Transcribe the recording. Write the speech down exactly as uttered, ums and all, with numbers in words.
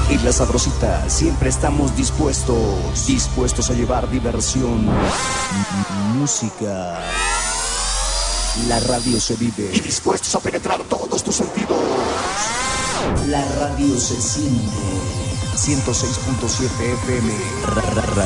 En La Sabrosita siempre estamos dispuestos, dispuestos a llevar diversión, música. La radio se vive y dispuestos a penetrar todos tus sentidos. La radio se siente. ciento seis punto siete F M.